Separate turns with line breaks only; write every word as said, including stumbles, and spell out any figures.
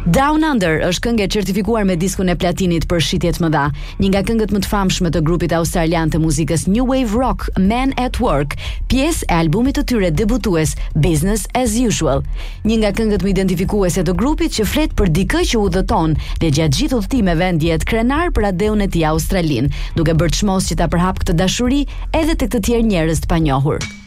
Down Under është këngë e certifikuar me diskun e platinit për shitje të mëdha. Një nga këngët më të famshme të grupit australian të muzikës New Wave Rock, Men at Work, pjesë e albumit të tyre debutues Business as Usual. Një nga këngët më identifikuese të grupit që flet për dikë që udhëton dhe gjatë gjithë udhëtimeve ndihet krenar për adeun e tij Australin, duke bërë çmos që ta përhap këtë dashuri edhe tek të tjerë njerëz të panjohur.